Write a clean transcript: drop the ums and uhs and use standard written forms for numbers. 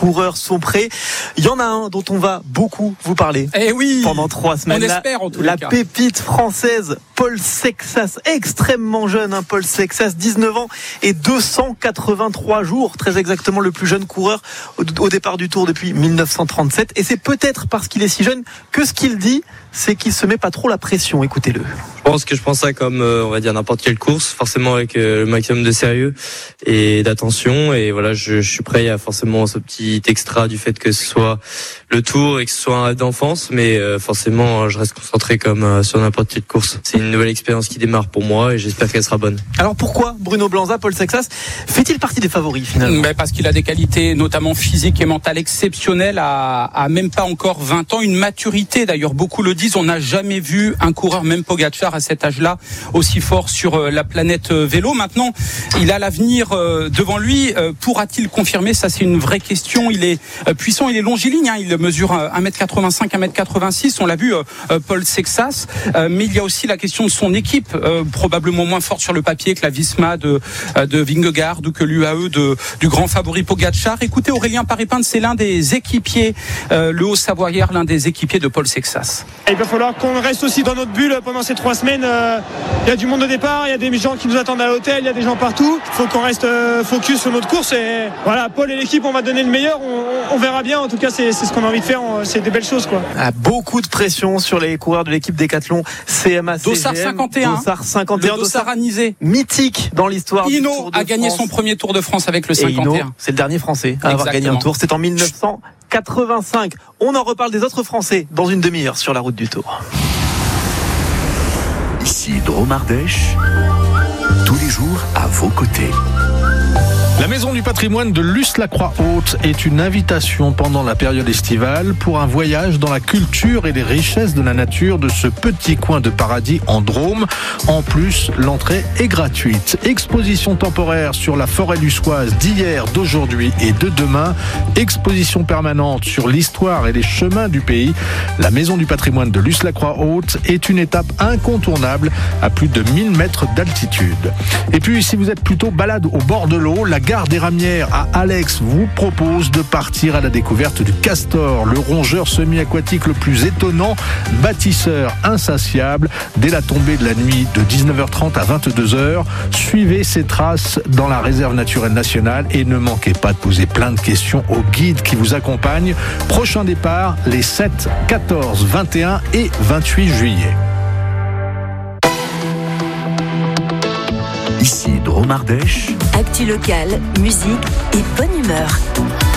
coureurs sont prêts. Il y en a un dont on va beaucoup vous parler. Pendant 3 semaines. On espère en tout cas. La pépite française, Paul Sexas, extrêmement jeune, Paul Sexas, 19 ans et 283 jours, très exactement le plus jeune coureur au départ du Tour depuis 1937. Et c'est peut-être parce qu'il est si jeune que ce qu'il dit, c'est qu'il se met pas trop la pression. Écoutez-le. Je pense que je prends ça comme, on va dire, n'importe quelle course, forcément avec le maximum de sérieux et d'attention. Et voilà, je suis prêt à forcément ce petit extra du fait que ce soit le Tour et que ce soit un rêve d'enfance. Mais forcément, je reste concentré comme sur n'importe quelle course. C'est une nouvelle expérience qui démarre pour moi et j'espère qu'elle sera bonne. Alors pourquoi Bruno Blanza, Paul Sexas, fait-il partie des favoris finalement ? Parce qu'il a des qualités notamment physiques et mentales exceptionnelles à même pas encore 20 ans. Une maturité d'ailleurs, beaucoup le disent. On n'a jamais vu un coureur, même Pogačar à cet âge-là, aussi fort sur la planète vélo. Maintenant, il a l'avenir devant lui. Pourra-t-il confirmer ? Ça, c'est une vraie question. Il est puissant, il est longiligne. Il mesure 1m85, 1m86. On l'a vu, Paul Sexas. Mais il y a aussi la question de son équipe, probablement moins forte sur le papier que la Visma de Vingegaard ou que l'UAE du grand favori Pogačar. Écoutez, Aurélien Paré-Pinte, c'est l'un des équipiers, le Haut-Savoyard, l'un des équipiers de Paul Sexas. Il va falloir qu'on reste aussi dans notre bulle pendant ces 3 semaines. Il y a du monde au départ, il y a des gens qui nous attendent à l'hôtel, il y a des gens partout. Il faut qu'on reste focus sur notre course. Et voilà, Paul et l'équipe, on va donner le meilleur. On verra bien. En tout cas, c'est ce qu'on a envie de faire. C'est des belles choses, quoi. Beaucoup de pression sur les coureurs de l'équipe Décathlon CMA CGM. Dossard 51. Dossard Anisé. Mythique dans l'histoire du Tour de France. Hinault a gagné son premier Tour de France avec le 51. Hinault, c'est le dernier Français à avoir gagné un Tour. C'est en 1985. On en reparle des autres Français dans une demi-heure sur la route du Tour. Ici Drôme Ardèche, tous les jours à vos côtés. La Maison du patrimoine de Luce-la-Croix-Haute est une invitation pendant la période estivale pour un voyage dans la culture et les richesses de la nature de ce petit coin de paradis en Drôme. En plus, l'entrée est gratuite. Exposition temporaire sur la forêt lussoise d'hier, d'aujourd'hui et de demain. Exposition permanente sur l'histoire et les chemins du pays. La Maison du patrimoine de Luce-la-Croix-Haute est une étape incontournable à plus de 1000 mètres d'altitude. Et puis, si vous êtes plutôt balade au bord de l'eau, la gare des Ramières à Alex vous propose de partir à la découverte du castor, le rongeur semi-aquatique le plus étonnant, bâtisseur insatiable. Dès la tombée de la nuit de 19h30 à 22h, suivez ses traces dans la réserve naturelle nationale et ne manquez pas de poser plein de questions au guide qui vous accompagne. Prochain départ les 7, 14, 21 et 28 juillet. Ici Drôme Ardèche. Actu locale, musique et bonne humeur.